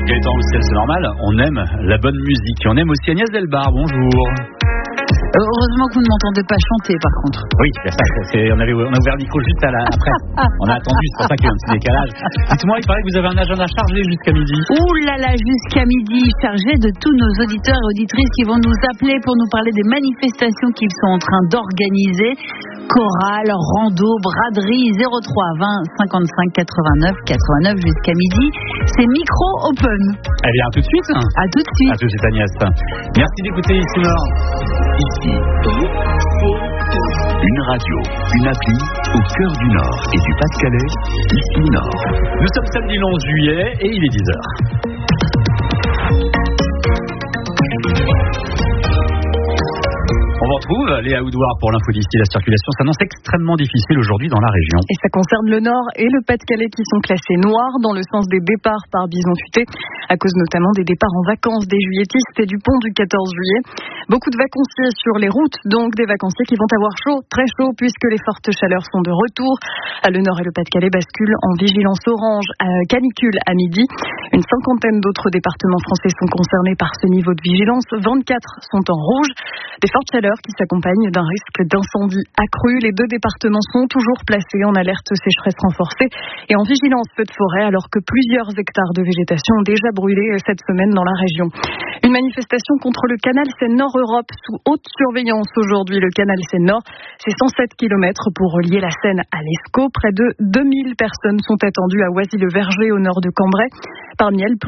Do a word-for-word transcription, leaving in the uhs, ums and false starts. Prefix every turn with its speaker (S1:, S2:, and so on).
S1: Gaëtan Roussel, c'est normal, on aime la bonne musique. On aime aussi Agnès Delbar, bonjour.
S2: Heureusement que vous ne m'entendez pas chanter, par contre.
S1: Oui, c'est ça, c'est, on, avait, on a ouvert le micro juste à la, après. On a attendu, c'est pour ça qu'il y a un petit décalage. Dites-moi, il paraît que vous avez un agenda chargé jusqu'à midi.
S2: Ouh là là, jusqu'à midi, chargé de tous nos auditeurs et auditrices qui vont nous appeler pour nous parler des manifestations qu'ils sont en train d'organiser. Chorale, rando, braderie, zéro trois vingt cinquante-cinq quatre-vingt-neuf quatre-vingt-neuf jusqu'à midi. C'est micro open.
S1: Eh bien, à tout de suite.
S2: À tout de suite.
S1: À tout de suite, Agnès. Merci d'écouter Ici Nord.
S3: Ici, une radio, une appli au cœur du Nord et du Pas-de-Calais. Ici Nord.
S1: Nous sommes samedi onze juillet et il est dix heures. On vous retrouve, Léa Oudouard pour l'info d'ici. La circulation s'annonce extrêmement difficile aujourd'hui dans la région.
S4: Et ça concerne le Nord et le Pas-de-Calais qui sont classés noirs dans le sens des départs par bison futé, à cause notamment des départs en vacances des juilletistes et du pont du quatorze juillet. Beaucoup de vacanciers sur les routes, donc des vacanciers qui vont avoir chaud, très chaud, puisque les fortes chaleurs sont de retour. Le Nord et le Pas-de-Calais basculent en vigilance orange à canicule à midi. Une cinquantaine d'autres départements français sont concernés par ce niveau de vigilance. vingt-quatre sont en rouge. Des fortes chaleurs qui s'accompagnent d'un risque d'incendie accru. Les deux départements sont toujours placés en alerte sécheresse renforcée et en vigilance feu de forêt, alors que plusieurs hectares de végétation ont déjà brûlé cette semaine dans la région. Une manifestation contre le canal Seine-Nord-Europe sous haute surveillance aujourd'hui. Le canal Seine-Nord, c'est cent sept kilomètres pour relier la Seine à l'Escaut. Près de deux mille personnes sont attendues à Oisy-le-Verger au nord de Cambrai. Parmi elles,